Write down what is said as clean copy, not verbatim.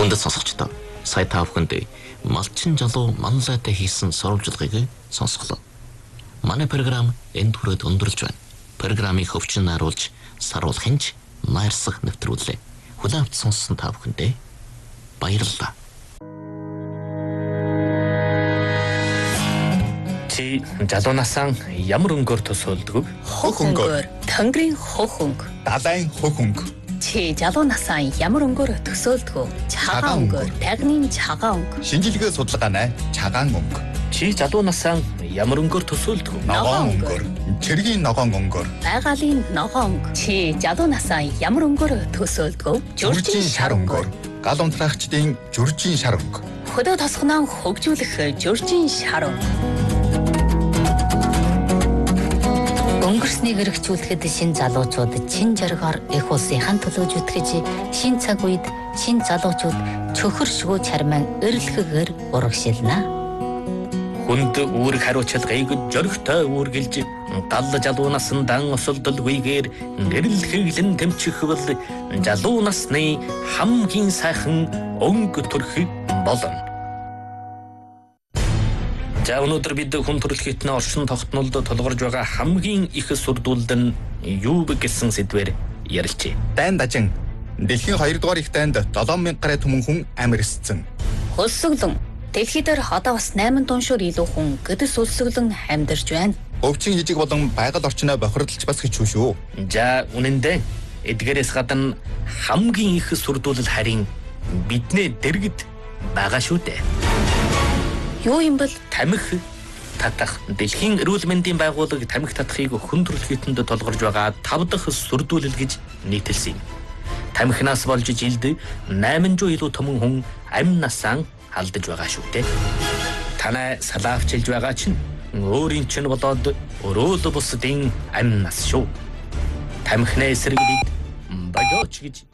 Хүндэт сонсогчдоо сая та бүхэнд малчин жалуу манлайтай хийсэн сурвалжлагыг сонсголоо. Манай програм энд хүрээд өндөрлж байна. Программыг хөвчин наруулж саруулахынч найрсаг нэвтрүүлээ. Хүлээн авч сонссон та бүхэндээ баярлалаа. Чи жалуунасаа ямар өнгөөр төсөөлдөг? Хөх өнгөөр. Тангрын хөх өнгө. Далайн хөх өнгө. Чи жалуунасаа ямар өнгөөр төсөөлдөг? Цагаан өнгөөр. Тагны цагаан өнгө. Шинжилгээ судалгаанай цагаан өнгө. Чи жалуунасаа ямар өнгөөр төсөөлдөг? Ногоон өнгөөр. Цэргийн ногоон өнгөөр. Байгалийн ногоон өнгө. Чи жалуунасаа ямар өнгөөр төсөөлдөг? Жүржийн шар өнгөөр. Гал унтраагчдын жүржийн шар өнгө. Хөдөө тосгоноо хөгжүүлэх жүржийн шар өнгө. Өнгөрснийг эргчүүлэхэд шин залуучууд чин жаргаар их улсынхан төлөө зүтгэж шин цаг үед шин залуучууд чөхөршгөө чарман эрэлхэгээр урагшилна. Хүнд үүрэг хариуцлагыг жөрөгтэй үүргэлж гал жалуунаас дан осолдолгүйгээр эрэлхэглэн тэмчихвэл жалуу насны хамгийн сайхан өнгө төрх болно. За өнөөдөр бид хүн төрөлхтний орчин тогтнолд толгорж байгаа хамгийн их сүрдүүлд нь юу гэсэн сэдвээр ярилцъя. Дайн дажин. Дэлхийн 2 дугаар их дайнд 7000 гаруй түмэн хүн амьдэрсэн. Хөлсөглөн. Дэлхий дээр одоо бас 8 дуушуур илүү хүн гэдэс өлсөглөн амьдарч байна. Өвчин жижиг болон байгаль орчноо бохирдолч бас хэцүү шүү. За үнэндээ эдгээрээс гадна хамгийн их сүрдүүлэл харин биднээ дэргэд байгаа шүү дээ. Юу юм бол тамхи татах. Дэлхийн эрүүл мэндийн байгууллага тамхи татахыг хүн төрөлхтөнд толгорж байгаа 5 дахь сүрдүүлэл гэж нийтэлсэн юм. Тамхинаас болж жилд 800 илүү түмэн хүн амь насаа алдаж байгаа шүү дээ. Танай салаавчилж байгаа чинь өөрийн чинь болоод өрөөл бусдын амь нас шүү. Тамхинаа эсрэг бид богиоч гэж